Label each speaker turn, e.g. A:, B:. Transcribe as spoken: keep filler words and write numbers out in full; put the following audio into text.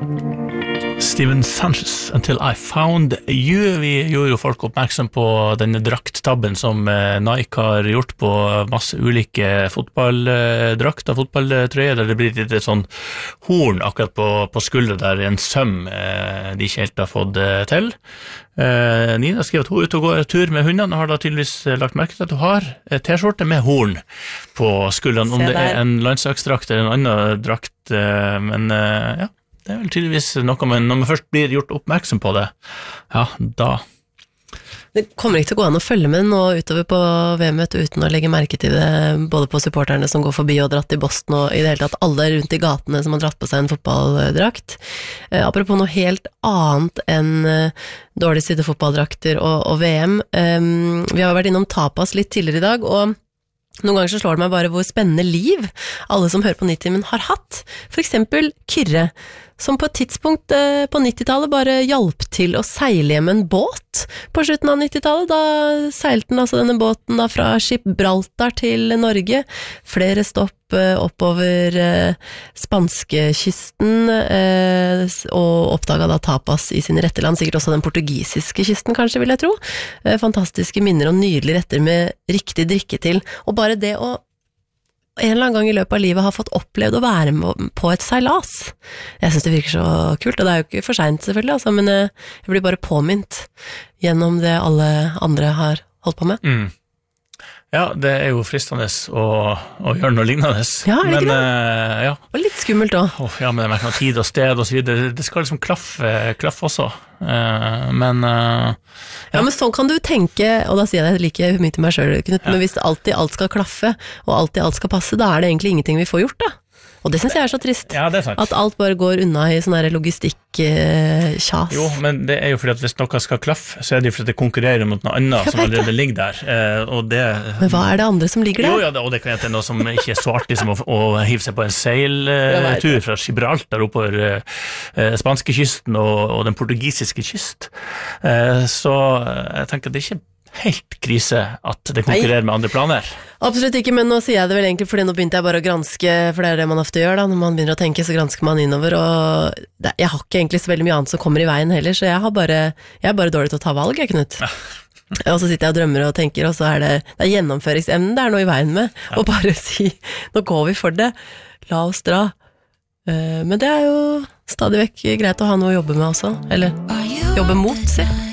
A: Steven Sanchez, Until I Found You. Vi gjorde jo folk oppmerksom på denne drakttabben som Nike har gjort på masse ulike fotballdrakter, fotballtrøyer, der det blir litt sånn horn akkurat på, på skuldret der, en søm de ikke helt har fått til. Uh, Nina skriver at hun er ute og går tur med hundene, og har da tydeligvis lagt merke til at hun har t-skjorte med horn på skuldrene, om det er en landslagsdrakt eller en annen drakt, uh, men uh, ja. Det er vel tydeligvis noe, men når man først blir gjort oppmerksom på det, ja, da...
B: Det kommer ikke til å gå an å følge med nå utover på V M uten å legge merke til det, både på supporterne som går forbi og dratt i Boston, og i det hele tatt alle rundt i gatene som har dratt på seg en fotballdrakt. Eh, apropos noe helt annet enn eh, dårlig side fotballdrakter og, og V M. Eh, vi har vært innom tapas litt tidligere i dag, og noen ganger så slår det meg bare hvor spennende liv alle som hører på Nitimen har hatt. For eksempel Kyrre, som på et tidspunkt eh, på nittitallet bare hjalp til å seile hjem en båt på slutten av nittitallet. Da seilte den altså denne båten da fra Gibraltar til Norge. Flere stopp eh, oppover eh, spanskekysten eh, og oppdaget da tapas i sine rette land. Sikkert også den portugisiske kysten, kanskje, vil jeg tro. Eh, fantastiske minner og nydelige retter med riktig drikke til. Og bare det å en eller annen gang i løpet av livet har fått opplevd å være med på et seilas. Jeg synes det virker så kult, og det er jo ikke for sent selvfølgelig, altså, men jeg blir bare påminnet gjennom det alle andre har holdt på med.
A: Mm. Ja, det er jo fristende å, å gjøre noe lignende.
B: Ja, er det
A: men,
B: ikke det?
A: Uh, ja.
B: Og litt skummelt også.
A: Oh, ja, men det er tid og sted og så videre. Det skal liksom klaffe, klaffe også. Uh, men... Uh,
B: ja. ja, men sånn kan du tenke, og da sier jeg det like mye til meg selv, Knut, ja. Men hvis alltid alt skal klaffe, og alltid alt skal passe, da er det egentlig ingenting vi får gjort da. Og det synes jeg er så trist.
A: Ja, det er sant.
B: At alt bare går unna i sånn her logistikk-kjas.
A: Jo, men det er jo fordi at hvis noe skal klaffe, så er det jo fordi det konkurrerer mot noe annet som allerede det. ligger der. Eh, og det...
B: Men hva er det andre som ligger der?
A: Jo, ja, det, og det kan hete noe som ikke er så artig som å, å hive seg på en seiltur fra Gibraltar oppover eh, spanskekysten og, og den portugisiske kyst. Eh, så jeg tenker at det ikke helt krise at det konkurrerer Nei. med andre planer.
B: Absolutt ikke, men nå sier jeg det vel egentlig fordi nå begynte jeg bare å granske, for det er det man ofte gjør da, når man begynner å tenke så gransker man innover, og det, jeg har ikke egentlig så veldig mye annet som kommer i veien heller, så jeg, har bare, jeg er bare dårlig til å ta valg, jeg, Knut. Ja. Og så sitter jeg og drømmer og tenker, og så er det, det er gjennomføringsevnen det er noe i veien med, ja. Og bare si, nå går vi for det, la oss dra. Men det er jo stadig vekk greit å ha noe å jobbe med også, eller jobbe mot, si.